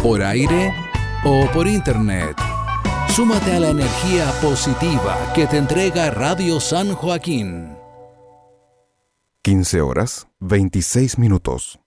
por aire o por internet. Súmate a la energía positiva que te entrega Radio San Joaquín. 15 horas, 26 minutos.